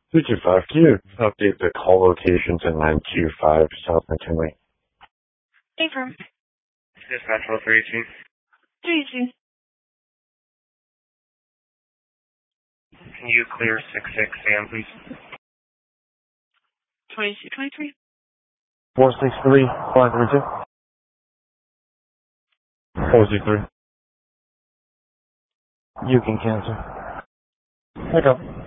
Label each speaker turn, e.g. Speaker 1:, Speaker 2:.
Speaker 1: 225, can you update the call locations in 925 South McKinley?
Speaker 2: Affirm.
Speaker 3: Dispatch 318.
Speaker 2: 318.
Speaker 3: Can you clear 66 Sam, please?
Speaker 2: 2223.
Speaker 1: 463, 532. 463. You can cancel. Pick up.